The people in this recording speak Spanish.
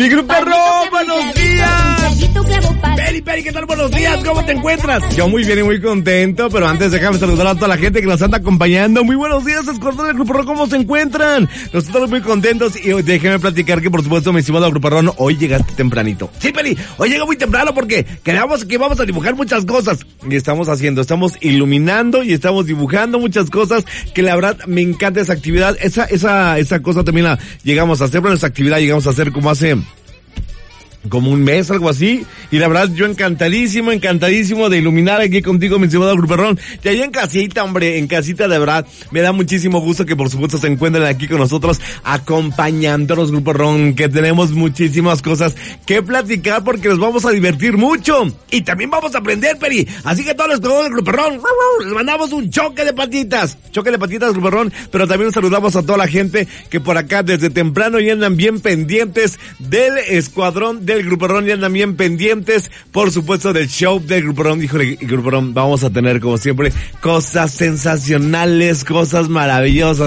Mi Grupo Perro, buenos días. Peri, ¿qué tal? Buenos días, ¿cómo te encuentras? Yo muy bien y muy contento, pero antes déjame saludar a toda la gente que nos anda acompañando. Muy buenos días, escuadrón del Grupo Perro, ¿cómo se encuentran? Nosotros muy contentos y hoy déjeme platicar que por supuesto, mi estimado Grupo Perro, hoy llegaste tempranito. Sí, Peri, hoy llega muy temprano porque creamos que vamos a dibujar muchas cosas. Y estamos iluminando y estamos dibujando muchas cosas que la verdad me encanta esa actividad. Esa cosa también la llegamos a hacer, pero esa actividad llegamos a hacer como un mes, algo así, y la verdad yo encantadísimo de iluminar aquí contigo, mi estimado Grupo Perrón, y ahí en casita, hombre, en casita de verdad, me da muchísimo gusto que por supuesto se encuentren aquí con nosotros, acompañándonos, Grupo Perrón, que tenemos muchísimas cosas que platicar porque nos vamos a divertir mucho, y también vamos a aprender, Peri, así que todos los jugadores del Grupo Perrón, les mandamos un choque de patitas, Grupo Perrón, pero también saludamos a toda la gente que por acá desde temprano ya andan bien pendientes del escuadrón del Grupo Perrón y andan bien pendientes, por supuesto, del show del Grupo Perrón. Híjole, Grupo Perrón, vamos a tener como siempre cosas sensacionales, cosas maravillosas.